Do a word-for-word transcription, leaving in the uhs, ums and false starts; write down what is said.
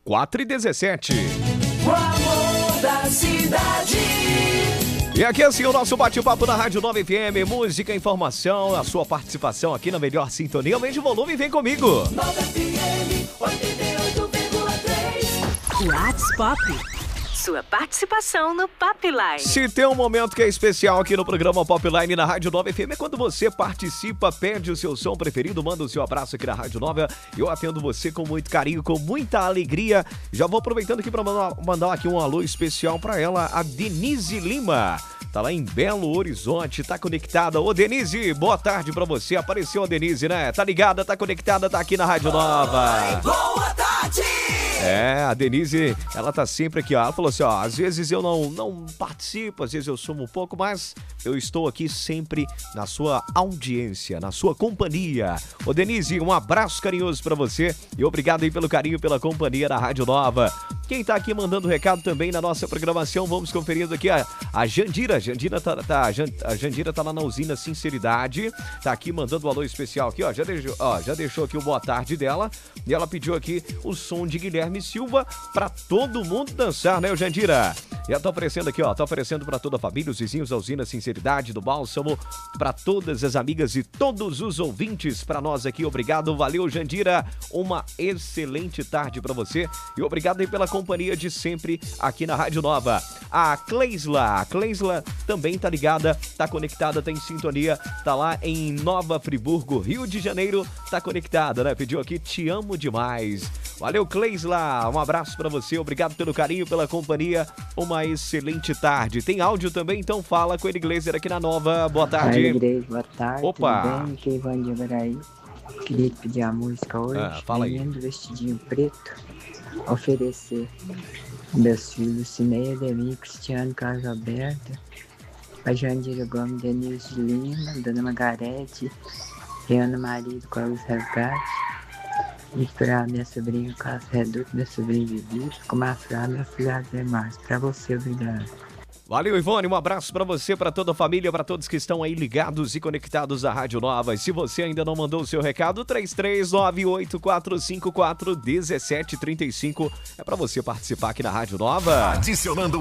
quatro e dezessete. O amor da cidade. E aqui assim o nosso bate-papo na Rádio nove F M, música, informação, a sua participação aqui na melhor sintonia. Aumente o volume e vem comigo. nove F M oitenta e oito vírgula três. WhatsApp. Sua participação no Popline. Se tem um momento que é especial aqui no programa Popline na Rádio nove F M, é quando você participa, pede o seu som preferido, manda o seu abraço aqui na Rádio nove. Eu atendo você com muito carinho, com muita alegria. Já vou aproveitando aqui para mandar, mandar aqui um alô especial para ela, a Denise Lima. Tá lá em Belo Horizonte, tá conectada. Ô, Denise, boa tarde pra você. Apareceu a Denise, né? Tá ligada, tá conectada, tá aqui na Rádio Nova. Boa tarde! É, a Denise, ela tá sempre aqui, ó. Ela falou assim, ó, às vezes eu não, não participo, às vezes eu sumo um pouco, mas eu estou aqui sempre na sua audiência, na sua companhia. Ô, Denise, um abraço carinhoso pra você e obrigado aí pelo carinho, pela companhia da Rádio Nova. Quem tá aqui mandando recado também na nossa programação, vamos conferindo aqui a, a Jandira. A Jandira tá, tá, a Jandira tá lá na usina Sinceridade, tá aqui mandando um alô especial aqui, ó. Já deixou, ó, já deixou aqui o boa tarde dela e ela pediu aqui o som de Guilherme Silva pra todo mundo dançar, né, Jandira? E ela tá oferecendo aqui, ó, tá oferecendo pra toda a família, os vizinhos da usina Sinceridade, do Bálsamo, pra todas as amigas e todos os ouvintes, pra nós aqui, obrigado, valeu, Jandira, uma excelente tarde pra você e obrigado aí pela companhia de sempre aqui na Rádio Nova. A Cleisla, a Cleisla também tá ligada, tá conectada, tá em sintonia, tá lá em Nova Friburgo, Rio de Janeiro, tá conectada, né? Pediu aqui, te amo demais. Valeu, Cleisla, um abraço pra você, obrigado pelo carinho, pela companhia, uma excelente tarde. Tem áudio também, então fala com ele, Gleiser, aqui na Nova, boa tarde. Oi, Igreja, boa tarde, opa. Tudo bem? Aqui é Ivan de Ibaraí. Queria te pedir a música hoje, ah, fala aí. Menino do Vestidinho Preto, oferecer meus filhos Cineia, Demi, Cristiano, Carlos Alberto, a Jandira Gomes, Denise de Lima, Dona Margarete, Reana Maria do Carlos Resgate, e pra minha sobrinha Carlos Reduto, meu sobrinho Vivi, com uma frase, meu filho Ademar. Pra você, obrigado. Valeu, Ivone, um abraço pra você, pra toda a família, pra todos que estão aí ligados e conectados à Rádio Nova. E se você ainda não mandou o seu recado, três três nove oito quatro cinco quatro um sete três cinco é pra você participar aqui na Rádio Nova. Adicionando